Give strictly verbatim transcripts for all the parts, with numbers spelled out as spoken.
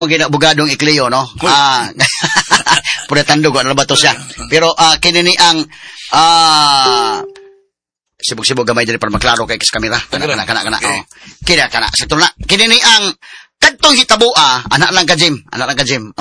Gina bugadong ikliyo, no? Ah, pura tandog, ano ba to siya? Pero, ah, kinini ang, ah, sibog-sibog gamay diri para maklaro kay kis kamera. Kana, kana, kana, kana, oh. Kina, kana, sa tula. Kinini ang, kadtong hitabo, ah, anak lang ka, Jim. Anak lang ka, Jim.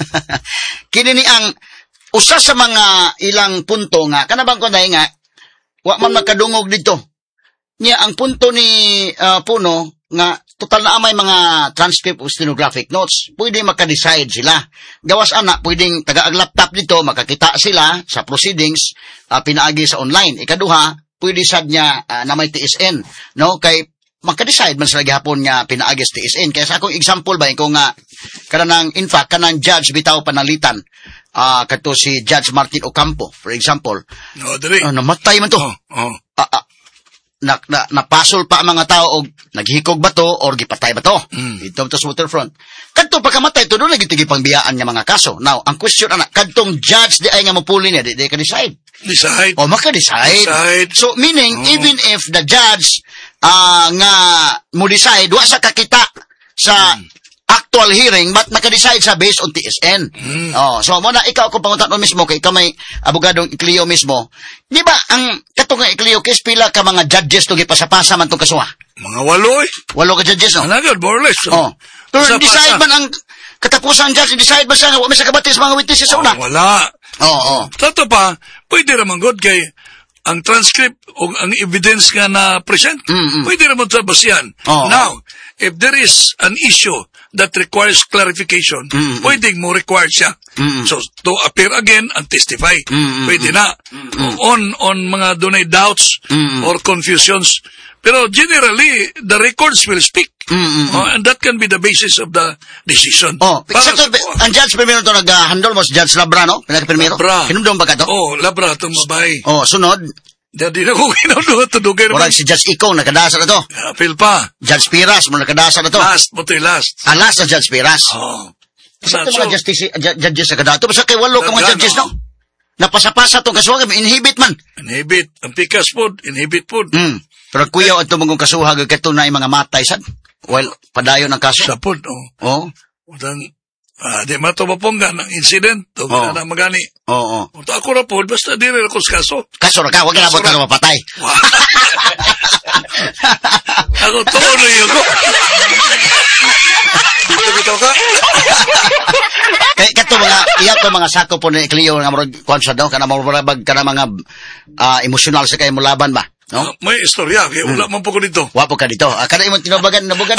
Kinini ang, usa sa mga ilang punto nga, kanabang ko dahil nga, wa man makadungog dito. Niya, ang punto ni uh, Puno, nga total na amay mga transcript o stenographic notes, pwede makadecide sila. Gawas anak, pwedeng taga-ag laptop dito, makakita sila sa proceedings, uh, pinaagi sa online. Ikaduha, pwede sad niya uh, na may T S N, no? Kay makadecide man sila gihapon niya pinaagi sa T S N. Kaya sa akong example ba, kung nga, uh, kanang, in fact, kanang judge bitaw panalitan, uh, kato si Judge Martin Ocampo, for example. No, dali. Uh, namatay man to. Oh, oh. Uh, uh, na, na, napasol pa ang mga tao og naghikog ba to or gipatay ba to? Mm. Ito to sa waterfront. Kadto pagkamatay to doon nagitigi pangbiyaan nga mga kaso. Now, ang question ana, kadtong judge di ay nga mapuli niya, di, di ka decide. Decide. O maka-decide. Decide. So, meaning, oh. even if the judge uh, nga mo decide, wa sa kakita sa mm. actual hearing, but maka-decide sa based on T S N. Mm. Oh, so, muna, ikaw kung pangutan mo mismo, kay ikaw may abogadong ikliyo mismo, di ba, ang katong nga ikliyo, kis pila ka mga judges to gipasapasa man tong kasuha? Mga walo eh. Walo ka judges, no? Anagad, more or less. So. Oh. Pero decide man ang katapusan judge, decide ba siya nga, may sa kabatis mga witnesses sa una? Oh, wala. Oo, oh, oh. Tato pa, pwede naman good kay ang transcript o ang evidence nga na present, mm-hmm. pwede naman sa basihan. Oh. Now, if there is an issue that requires clarification, mm-hmm. pwedeng mo require siya. Mm-hmm. So, to appear again and testify. Mm-hmm. Pwede na. Mm-hmm. On on mga dunay doubts mm-hmm. or confusions. Pero generally, the records will speak. Mm-hmm. Oh, and that can be the basis of the decision. Oh, para, to, oh. Ang judge primero to nag-handle mo si Judge Labra, no? Pinaka-primero? Labra. Hinumdong ba ka to? Oh, Labra, itong mabay. Oh, sunod? Dadi na kung hinumdong ito, dugay naman. Orag si Judge Ikaw, nakadasa na to. Apil pa. Judge Piras, mo nakadasa na to. Last, mo ito yung last. Ah, last na Judge Piras. Oh. Sa ito mga justice, judges na kadato. Basta kay walo ka mga judges, no? Napasapasa itong kasuha, inhibit man. Inhibit. Ang pikas po, inhibit po. Hmm. Pero kuya, ito mong kasuha, kato na yung mga matay, sad? Well, padayon ang kaso. Sa po, oh. Oo. Utang, ah, di matubapongga ng incident, o oh. na magani. Oo. Oh, oh. Ako na po, basta di rin ako sa kaso. Kaso na ka, huwag na ka mapatay. Ako, tono yun ko. Bitaw ka? Kaya kato mga, iya ko mga sako po ni Cleo nga marag konsad, no? Kana marabag ka na mga uh, emosyonal sa kayo mo laban ba? No? Uh, may istorya, kaya wala hmm. man po ko dito. Wapo ka dito. Ah, kada imong tinabagan, nabugan.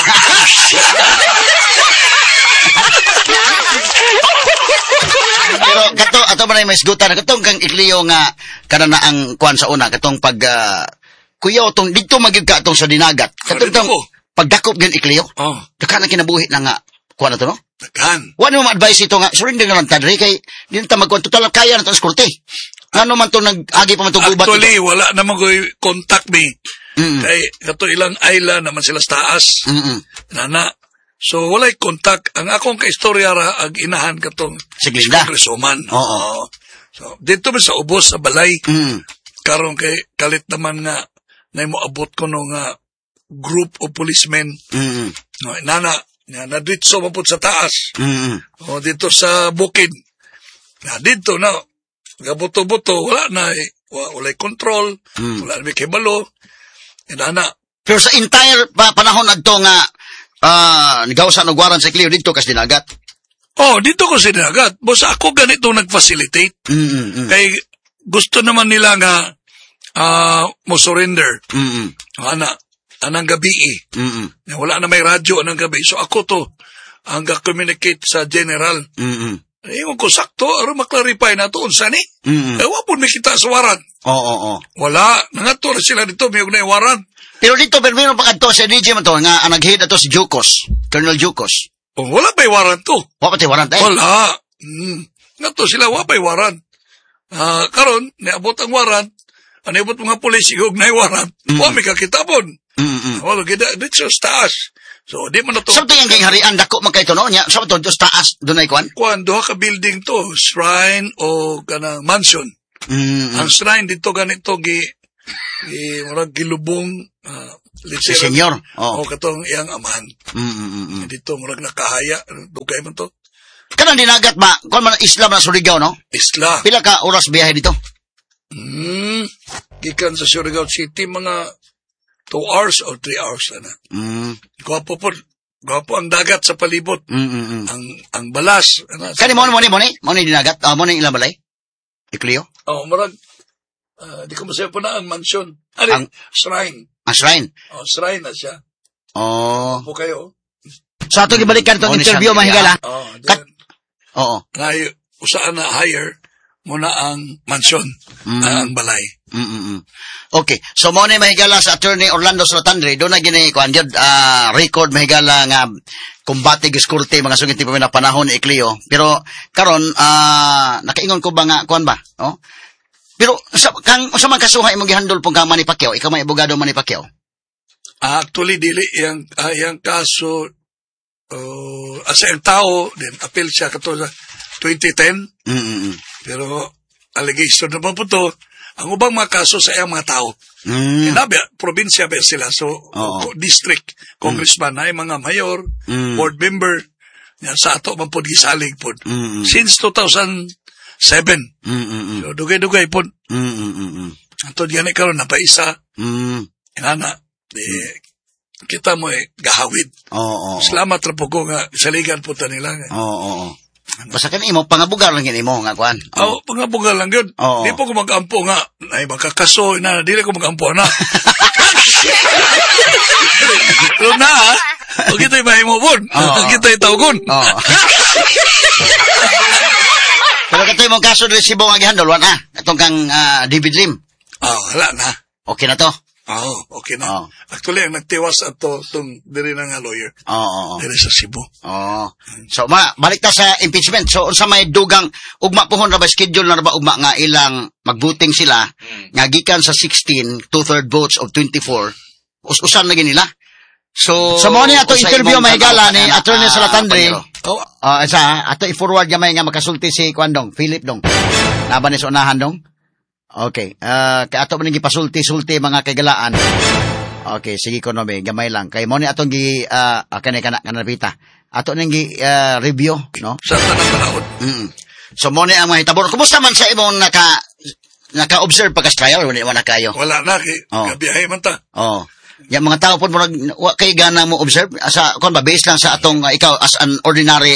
Pero kato, ato ba na may isgutan, katong kang ikliyo nga, kada na ang kuwan sa una, katong pag, uh, kuya, tong, dito magig ka atong sa dinagat. Katong tong, pagdakop gan ikliyo. Oh. Daka na kinabuhi na nga, kuwan na to, no? Dakan. Wala mo ma-advise ito nga, surrender naman tadri, kay, di na magkuhan, total kaya na ito sa kurte. Ano man to nag-agi pa man to gubat. Actually, ito? Wala naman ko contact me. Mm-mm. Kay, kato ilang isla naman sila sa taas. Mm-mm. Nana. So, wala'y contact. Ang akong kaistorya ra, ag inahan katong Siglinda. Congresswoman. Oo. So, dito man sa ubos, sa balay. Mm. Karon kay, kalit naman nga, na mo abot ko nung uh, group of policemen. Mm-mm. No, nana, na nadritso maput sa taas. Mm-mm. O, dito sa bukid. Na, dito na, gabuto-buto, wala na, wala'y control, mm. wala na may kibalo, inana. Pero sa entire pa, panahon adto nga, uh, nagawsa nagwaran sa Cleo dito kas dinagat. Oh, dito ko sa dinagat. Boss, ako ganito nag-facilitate. Mm-mm. Kay gusto naman nila nga, uh, mo surrender. Mm-mm. Ana, anang gabi eh. Mm-mm. Wala na may radyo anang gabi. So ako to, ang communicate sa general. Mm-mm. Ewan ko sakto, aron maklarify na to, unsa ni? Mm-hmm. Ewan po may kita sa waran. Oo, oo, oo. Wala, nangato na sila dito, may na waran. Pero dito, pero meron pa kadto sa D J man to, nga ang nag-head ato si Jukos, Colonel Jukos. Oh, wala pa waran to. Wala pa waran tayo? Wala. Mm. Ngato sila, wala pa waran. Uh, karon, niabot ang waran, aniabot mga polis, igog na waran, mm-hmm. wala may kakitapon. Mm-hmm. Wala, dito sa taas. So, di man na to. Samtang yung harian, dako man kayo to, no? Sa to, sa taas, doon ay kwan? Kwan, doha ka building to, shrine o kanang mansion. Mm-hmm. Ang shrine dito ganito, gi, gi, marag gilubong, uh, Si senyor. Oh. O katong iyang amahan. Mm-mm. Dito, murag nakahaya. Dugay man to. Kanang dinagat ba? Kung man Islam na Surigao, no? Isla. Pila ka oras biyahe dito? Hmm. Gikan sa Surigao City, mga two hours or three hours na. Mm. Gwapo po. Gwapo ang dagat sa palibot. Mm-mm. Ang ang balas. Ano, Kani mo ni mo ni mo ni mo ni dinagat. Ah, mo ni ilang balay? Iklio? Oh, marag. Uh, di ko masaya po na ang mansion. Ano? Ang shrine. Ang shrine. Oh, shrine na siya. Oh. Po kayo. Sa ato gibalikan tong interview mahigala. Oh, Kat Oo. Ngay usaan na higher muna ang mansion, mm. ang balay. Mm-mm. Okay. So mo ni mahigala sa Attorney Orlando Salatandre, do na gini kuan gyud uh, record mahigala nga kumbate giskurte mga sugit pa na panahon ni Ecleo. Pero karon uh, nakaingon ko ba nga kuan ba? Oh. Pero sa kang sa man kasuha imong gihandle pong ka Manny Pacquiao, ikaw may abogado Manny Pacquiao. Actually dili yang uh, yang kaso uh, asa ang tao din appeal siya kato sa twenty ten. Mm. Pero allegation naman po to ang ubang mga kaso sa iyang mga tao. Mm. Kinabi, probinsya ba sila? So, oh. district, congressman, mm. ay mga mayor, mm. board member, yan, sa ato man po gisalig po. Mm. Since two thousand seven. Mm. So, dugay-dugay po. Mm. Ato diyan ay karon napaisa. Mm. Inana, eh, kita mo eh, gahawid. Oo. Oh, oh. Salamat ra po ko nga, saligan po ta nila. Oo, oo, oo. Basta kan imo pangabugar lang gini mo nga kuan. Oh, pangabugar lang gyud. Di po ko magampo nga ay makakaso na dili ko magampo na. Pero na, o kita mahimo bon. Kita tawgon. Oo. Pero katoy mo kaso dili Cebu nga gihandol wan ah. Atong kang uh, David Lim. Oh, wala na. Okay na to. Oh, okay na. Oh. Actually, ang nagtiwas ato itong diri na nga lawyer. Oo. Oh, oh. Diri sa Cebu. Oo. Oh. So, ma, balik ta sa impeachment. So, unsa may dugang, ugma pohon na ba, schedule na ba ugma nga ilang magbuting sila, mm. nga gikan sa sixteen, two-third votes of twenty-four, us-usan na nila. So, sa so, mo ni ato interview mahigala ni Attorney Salatandre. Oh, uh, sa ato i-forward gamay nga makasulti si Kwandong, Philip dong. Naba ni sa unahan dong. Okay. Uh, kay ato man gipasulti-sulti mga kagalaan. Okay, sige ko no be, gamay lang. Kay mo ni atong gi uh, kanay kana kanapita. Ato nang gi uh, review, no? Sa tanang panahon. Mm. So mo ni ang mga hitabor. Kumusta man sa imong naka naka-observe pagka trial wala man kayo? Wala na kay oh. Gabiyahe man ta. Oh. Yang mga tao po murag wa kay gana mo observe sa kon ba based lang sa atong uh, ikaw as an ordinary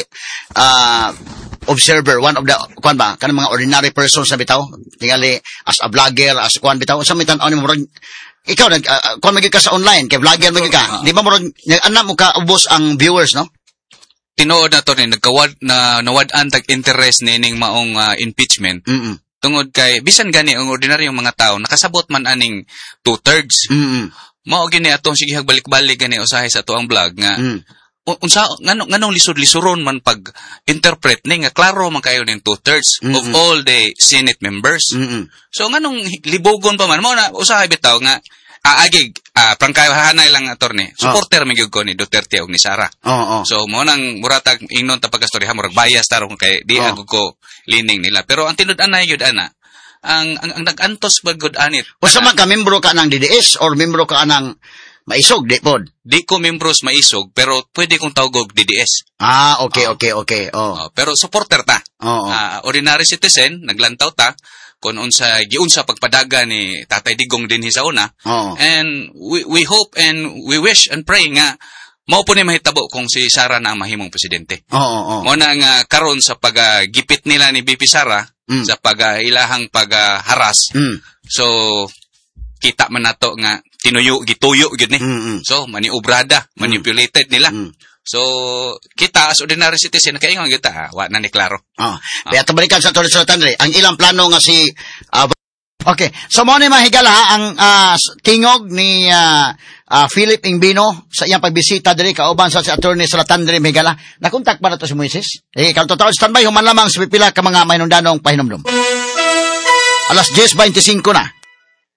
uh, observer, one of the kuan ba kanang mga ordinary persons na bitaw tingali as a vlogger as kuan bitaw sa mitan ani murag ikaw nag uh, kuan magika sa online kay vlogger magika di ba murag nag-ana mo ka ubos ang viewers no tinuod na to ni nagkawad na nawad-an tag interest nining maong uh, impeachment. Mm-mm. Tungod kay bisan gani ang ordinaryong mga tao nakasabot man aning two thirds. Mm-mm. Mao gini atong sige balik-balik gani usahay sa tuang vlog nga mm. unsa ngano nganong lisod-lisuron man pag interpret ni nga klaro man kayo ning two thirds mm-hmm. of all the Senate members. Mm-hmm. So nganong libogon pa man mo na usahay bitaw nga aagig uh, prangkahanay lang attorney supporter oh. Magyud ko ni Duterte ug ni Sara. Oh, oh. So mo nang muratag ingnon ta pagkastorya murag bias tarong kay di oh. Agud ko lining nila pero ang tinud-anay yun ana ang ang, ang nag-antos bagud anit. Usa man ka membro ka ng D D S or membro ka ng maisog, di pod? Di ko membros maisog, pero pwede kong tawag D D S. Ah, okay, uh, okay, okay. Oh. Uh, pero supporter ta. Oh, oh. Uh, ordinary citizen, naglantaw ta, kung unsa, giunsa pagpadaga ni Tatay Digong din sa una. Oh. And we, we hope and we wish and pray nga, mao po ni mahitabo kung si Sara na ang mahimong presidente. Oo, oh, oh, oh. Mo na nga karon sa pag-gipit uh, nila ni B P Sara, mm. sa pag-ilahang uh, pag-haras. Uh, mm. So, kita man nato nga tinuyo gituyo gyud ni. Mm-hmm. So maniobrada, manipulated nila. Mm-hmm. So kita as ordinary citizen kaingon gyud ta, wa na ni klaro. Oh. Kaya uh. balikan sa Attorney Salatandre, ang ilang plano nga si uh, okay, so mo ni mahigala ha, ang uh, tingog ni uh, uh, Philip Ingbino sa iyang pagbisita diri kauban sa si Attorney Salatandre mahigala. Nakontak ba nato si Moises? Eh, kalau total standby human lamang sa pipila ka mga mahinungdanong pahinumdum. Alas ten twenty-five na.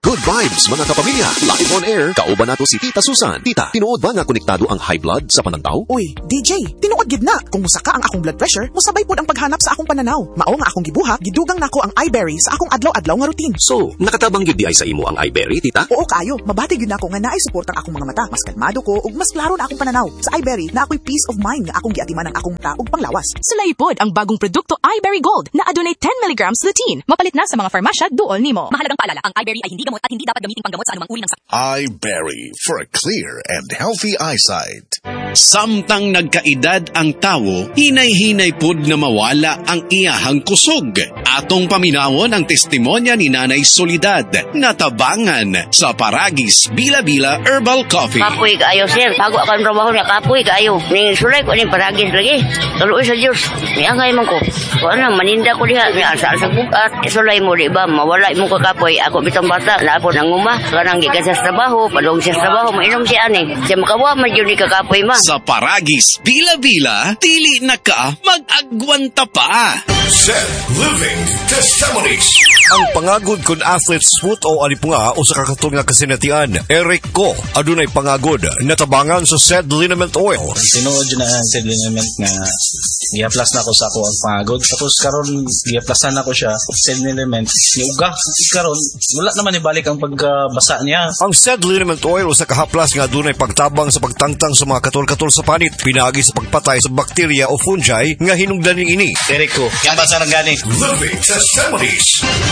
Good vibes, mga kapamilya. Live on air, kauban nato si Tita Susan. Tita, tinuod ba nga konektado ang high blood sa pananaw? Uy, D J, tinuod gid na. Kung musaka ang akong blood pressure, musabay pod ang paghanap sa akong pananaw. Mao nga akong gibuhat, gidugang nako ang iBerry sa akong adlaw-adlaw nga routine. So, nakatabang gyud di ay sa imo ang iBerry, Tita? Oo kayo, mabati gyud nako nga naay support ang akong mga mata. Mas kalmado ko ug mas klaro na akong pananaw. Sa iBerry, na ako'y peace of mind nga akong giatiman ang akong ta ug panglawas. Sulaipod ang bagong produkto iBerry Gold na adunay ten milligrams lutein. Mapalit na sa mga farmasya duol nimo. Mahalagang paalala, ang iBerry ay hindi gamot at hindi dapat gamitin panggamot sa anumang uri ng sakit. iBerry for a clear and healthy eyesight. Samtang nagkaedad ang tawo, hinay-hinay pod na mawala ang iyahang kusog. Atong paminawon ang testimonya ni Nanay Solidad na tabangan sa Paragis Bila-Bila Herbal Coffee. Kapoy kaayo, sir. Bago ako ang trabaho niya, kapoy kaayo. Ning sulay ko ning Paragis lagi. Tuloy sa Diyos. May angay man ko. Kung ano, maninda ko diha. May asa sa bukat. Sulay mo, di ba? Mawala mo ka kapoy. Ako bitang bata. Lapo ng uma. Kanang gikan sa trabaho. Padong siya sa trabaho. Mainom siya ani. Siya makawa man yun ni kakapoy ma. Sa Paragis Bila-Bila, dili na ka mag-agwanta pa. Set Living Testimonies. Ang pangagod kun athlete's foot o alipunga o sa kakatol nga kasinatian, Eric Ko, adunay pangagod, natabangan sa said liniment oil. Tinuod yun na ang said liniment nga i-applas na ko sa ako ang pangagod. Tapos karon i-applsan na ko siya, said liniment, niuga. Karon, wala naman ibalik ang pagbasa niya. Ang said liniment oil o sa kahaplas nga adunay pagtabang sa pagtangtang sa mga katol-katol sa panit, pinagi sa pagpatay sa bakterya o fungi nga hinungdaning ini. Eric Ko, yan ba sa gani? Living Testimonies.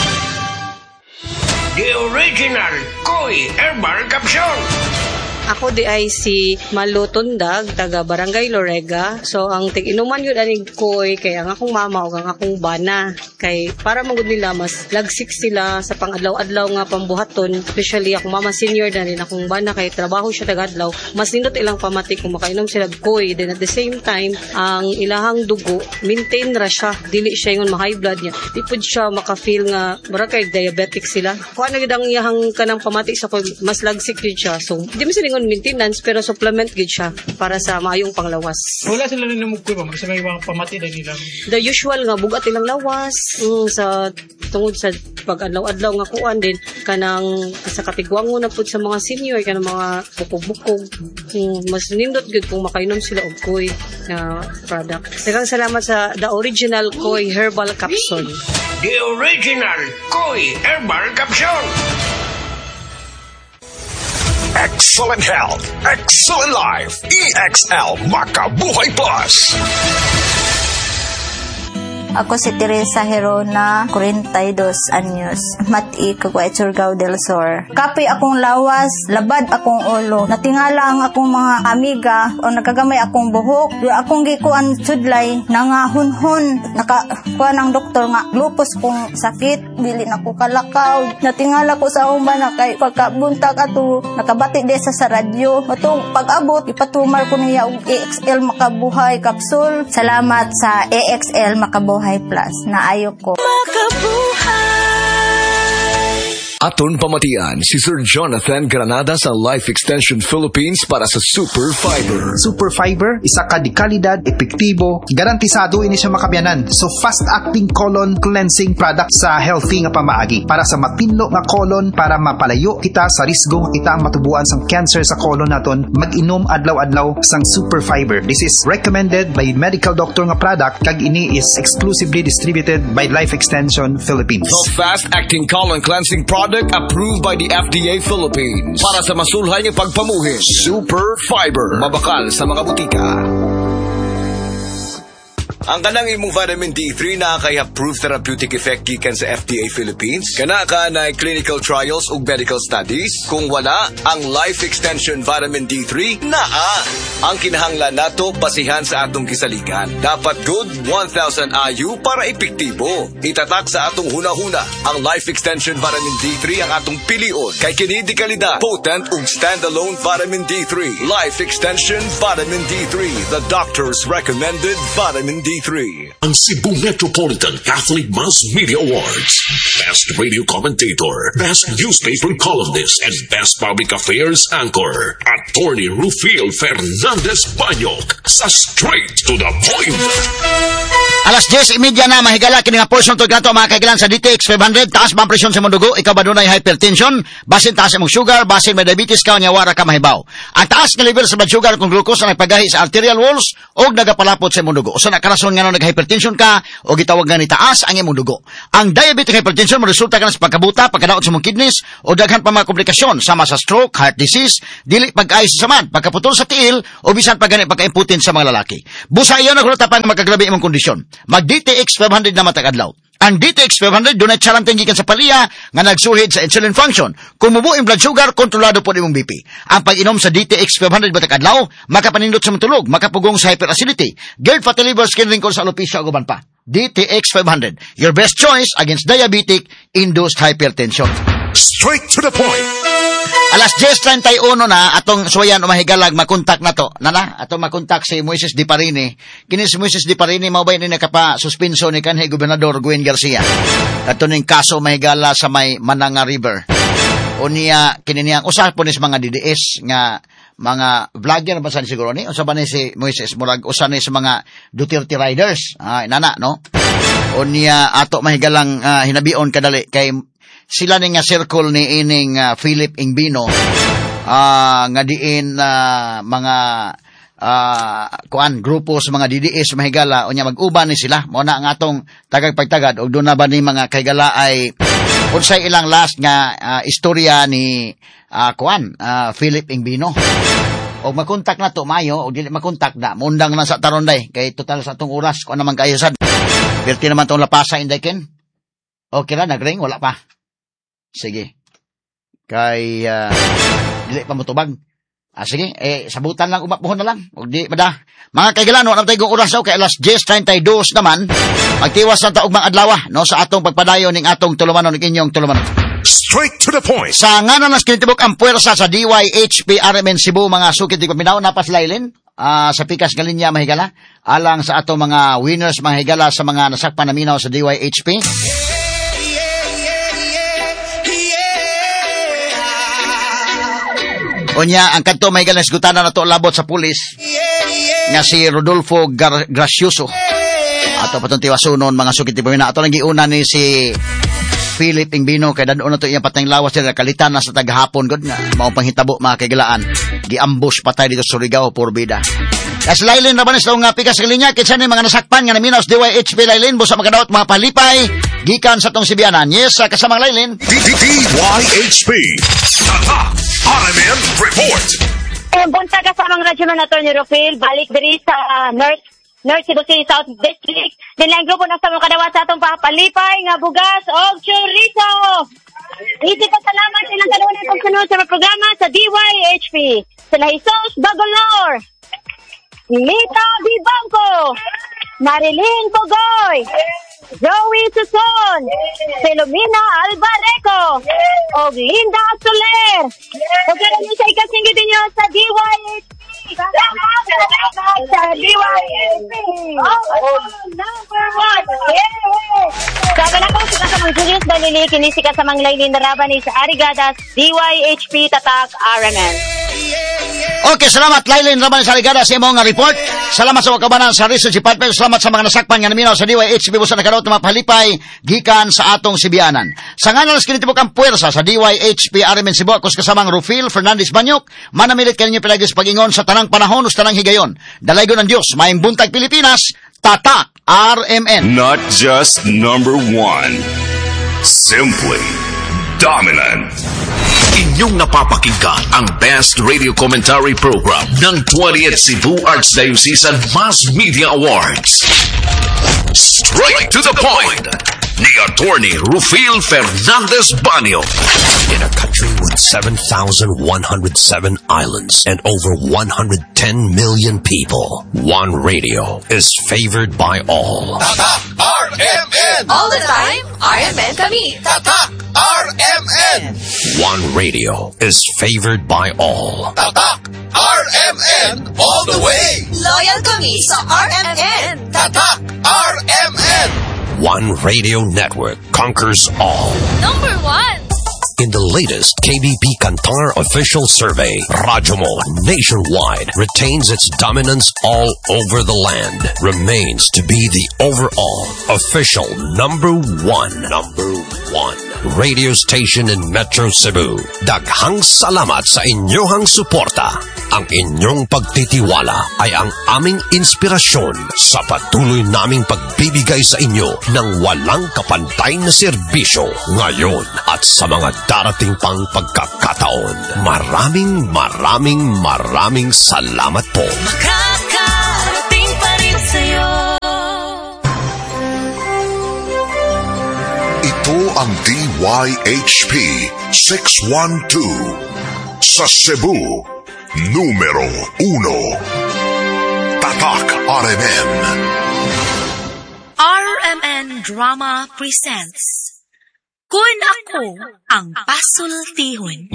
The original Koi Herbal Capsule. Ako di ay si Malu Tundag, taga Barangay Lorega. So, ang tig-inuman yun aning koy, kaya ang akong mama o ang akong bana. Kay para magod nila, mas lagsik sila sa pang-adlaw-adlaw nga pambuhaton. Especially akong mama senior na rin akong bana, kay trabaho siya taga-adlaw. Mas nindot ilang pamatik kung makainom sila koy. Then at the same time, ang ilahang dugo, maintain ra siya. Dili siya yung ma-high blood niya. Di po siya maka-feel nga, bara kay diabetic sila. Kung ano gid ang iyahang kanang pamatik sa koy, mas lagsik yun siya. So, di mo silingon maintenance pero supplement gid siya para sa maayong panglawas. Wala sila rin namugkoy ba? Kasi may mga pamati na nila. The usual nga bugat ilang lawas mm, sa tungod sa pag-adlaw-adlaw nga kuan din kanang sa katigwango na pud sa mga senior kanang mga bukog-bukog. Mm, mas nindot gid kung makainom sila og koy na product. Daghang salamat sa the original Koi Herbal Capsule. The original Koi Herbal Capsule. Excellent health, excellent life. E X L Makabuhay Plus. Ako si Teresa Herona, forty-two anyos, mati kagwa Surigao del Sur. Kapoy akong lawas, labad akong ulo. Natingala ang akong mga amiga o nakagamay akong buhok. Di akong gikuan sudlay, nangahunhon. Nakakuha ng doktor nga, lupus kong sakit, dili na ko kalakaw. Natingala ko sa umba na kay pagkabuntag ato, nakabati de sa sa radyo. Matong pag-abot, ipatumar ko niya og E X L Makabuhay Capsule. Salamat sa E X L Makabuhay Plus na ayok ko. Aton pamatian si Sir Jonathan Granada sa Life Extension Philippines para sa Super Fiber. Super Fiber, isa ka di kalidad, epektibo, garantisado ini siya makabiyanan. So fast-acting colon cleansing product sa healthy nga pamaagi para sa mapinlo nga colon para mapalayo kita sa risgo nga kita ang matubuan sang cancer sa colon naton. Mag-inom adlaw-adlaw sang Super Fiber. This is recommended by medical doctor nga product kag ini is exclusively distributed by Life Extension Philippines. The fast-acting colon cleansing product approved by the F D A Philippines para sa masulhay ng pagpamuhin. Super Fiber. Mabakal sa mga butika. Ang kanang imong vitamin D three na kay approved therapeutic effect gikan sa F D A Philippines. Kana ka na clinical trials ug medical studies. Kung wala, ang Life Extension Vitamin D three naa. Ang kinahanglan nato basihan sa atong kisaligan. Dapat good one thousand I U para epektibo. Itatak sa atong hunahuna. Ang Life Extension Vitamin D three ang atong pilion. Kay kini di kalidad, potent ug standalone Vitamin D three. Life Extension Vitamin D three, the doctor's recommended Vitamin D three. Ang Cebu Metropolitan Catholic Mass Media Awards. Best Radio Commentator, Best Newspaper Columnist, and Best Public Affairs Anchor. Attorney Rufil Fernandez Banyok sa Straight to the Point. Alas diyes imedya na mahigala kini nga portion to gato mga kaigalan sa D T X five hundred. Taas ba ang presyon sa imong dugo? Ikaw ba dunay hypertension? Basin taas imong sugar, basin may diabetes ka nya wara ka mahibaw. Ang taas nga level sa blood sugar kung glucose ang nagpagahi sa arterial walls o nagapalapot sa imong dugo. Usa na karason nga nag-hypertension ka o gitawag nga ni taas ang imong dugo. Ang diabetic hypertension resulta kana sa pagkabuta, pagkadaot sa imong kidneys o daghan pa mga komplikasyon sama sa stroke, heart disease, dili pag-ayos sa samad, pagkaputol sa tiil o bisan pagani pagka-imputin sa mga lalaki. Busa iyo nagluta pa nga magkagrabe imong kondisyon. Mag D T X five hundred na matag-adlaw. Ang D T X five hundred dunay charanteng gikan sa palya nga nagsuhid sa insulin function. Kung mubo ang blood sugar, kontrolado po imong B P. Ang pag-inom sa D T X five hundred matag-adlaw, makapanindot sa matulog, makapugong sa hyperacidity, GERD, fatty liver, skin wrinkles, alopecia, ug uban pa. D T X five hundred, your best choice against diabetic-induced hypertension. Straight to the point. Alas diyes treinta y uno na atong suwayan o mahigalag makontak na to. Nana, atong makontak si Moises Di Parini. Kini si Moises Di Parini mao bay ni nakapa suspenso ni kanhi Gobernador Gwen Garcia. Ato ning kaso mahigala sa may Mananga River. O niya kini niya usa po ni sa mga D D S nga mga vlogger ba san siguro ni usa ba ni si Moises murag usa ni sa mga Duterte riders. Ah, nana no. O niya ato mahigalang uh, hinabion kadali kay sila ni nga circle ni ining uh, Philip Ingbino uh, nga diin uh, mga uh, kuan grupo sa mga D D S mahigala o nya mag-uban ni sila mo na ang atong tagag pagtagad og doon na ba ni mga kaygala ay unsay ilang last nga uh, istorya ni uh, kuan uh, Philip Ingbino og makontak na to mayo og dili makontak na mundang na sa taronday kay total sa atong oras ko naman kayo sad perti naman tong lapasa inday ken okay ra nagring wala pa. Sige. Kay, uh, dili pa motubag. Ah, sige. Eh, sabutan lang, umapuhon na lang. O di, mada. Mga kaigalan, wala na tayong oras daw, kay alas diyes treinta y dos naman, magtiwas na taog mga adlaw, no, sa atong pagpadayon ng atong tulumanon, ng inyong tulumanon. Straight to the point. Sa nganan ng skinitibok ang puwersa sa D Y H P R M N Cebu, mga sukit, di ko minaw, napas laylin, uh, sa pikas galinya, mahigala, alang sa atong mga winners, mahigala sa mga nasakpan na minaw sa D Y H P. Unya, ang kanto may galas gutana na to labot sa pulis nga si Rodolfo Gar- Gracioso. Ato patong tiwasunon mga sukit ti pamina. Ato lang giuna ni si Philip Ingbino kay dadon na to iyang patayng lawas dira kalitan na sa taghapon gud nga mao panghitabo mga kaigalaan. Giambush patay dito sa Surigao Porbida. Kas laylin na ba ni sa nga pikas kalinya kinsa ni mga nasakpan nga naminaw sa D Y H P laylin busa makadaot mga palipay gikan sa tong Sibianan. Yes, sa kasamang laylin. D Y H P. R M N Report. Eh, bunta kasamang radyo na to ni Rufil, balik diri sa uh, North, North Cebu City South District. Din lang grupo na sa mga kadawat sa atong papalipay, nga bugas, o chorizo. Iti pa salamat silang kalunan ng pagsunod sa mga programa sa D Y H P. Sila Jesus Bagolor, Mita Bibangko, Marilyn Pogoy, Joey Suson, Filomena Albareco, o Linda Soler. O karami sa ikasingit ninyo sa D Y H P. Sa D Y H P. Number one. Sabi na ko, sika sa mga Julius Dalili, kinisika sa mga laylin na raban sa Arigadas, D Y H P Tatak R M N. Okay, salamat Lailin Raban sa Arigadas sa imong report. Salamat sa wakabanan sa Research Department. Salamat sa mga nasakpan nga naminaw sa D Y H P busa nakaroon ng mga palipay gikan sa atong Sibianan. Sa ngalan ng kinitibok ang puwersa sa D Y H P R M N Cebu ako kasamang Rufil Fernandez Banyok. Manamilit kaninyo palagi sa pag-ingon sa tanang panahon o sa tanang higayon. Dalaygon ng Diyos, maayong buntag Pilipinas, Tatak R M N. Not just number one. Simply dominant. Inyong napapakinggan ang Best Radio Commentary Program ng twentieth Cebu Archdiocese Mass Media Awards. Straight to the point ni Attorney Rufil Fernandez Banyo. In a country with seven thousand one hundred seven islands and over one hundred ten million people, one radio is favored by all. Tatak R M N. All the time, R M N kami. Tatak R M N. One radio is favored by all. Tatak R M N all the way. Loyal kami sa R M N. Tatak R M N. One radio network conquers all. Number one. In the latest K B P Kantar official survey, Radyo Mo nationwide retains its dominance all over the land, remains to be the overall official number one, number one radio station in Metro Cebu. Daghang salamat sa inyong suporta. Ang inyong pagtitiwala ay ang aming inspirasyon sa patuloy naming pagbibigay sa inyo ng walang kapantay na serbisyo ngayon at sa mga darating pang pagkakataon. Maraming maraming maraming salamat po. Makakarating pa rin sa'yo. Ito ang D Y H P six one two sa Cebu, numero uno. Tatak R M N. R M N Drama presents Kun Ako Ang Pasultihon.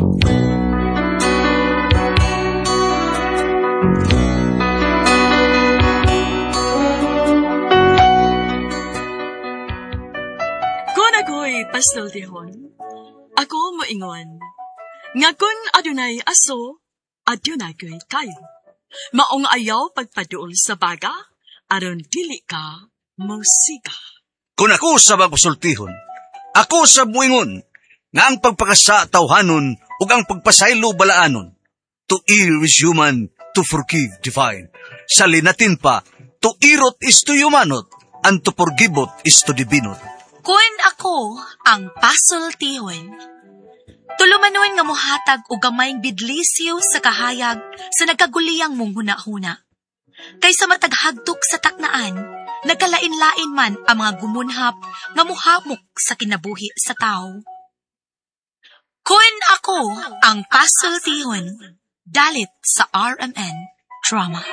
Kun ako'y pasultihon, ako moingon. Nga kun adunay aso, adunay ko'y kayo. Maong ayaw pagpaduol sa baga, aron dili ka musika. Kung ako sa magpasultihon, ako sa muingon, nga ang pagpakasa tawhanon ug ang pagpasaylo balaanon. To err is human, to forgive divine. Sa linatin pa, to irot is to humanot, and to forgivot is to divinot. Kun ako ang pasultihon, tulumanon nga mohatag og gamayng bidlisyo sa kahayag sa nagkaguliyang mong huna-huna. Kaysa mataghagtok sa taknaan, nagkalain-lain man ang mga gumunhap nga muhamok sa kinabuhi sa tao. Kun ako ang pasultihon, dalit sa R M N Drama.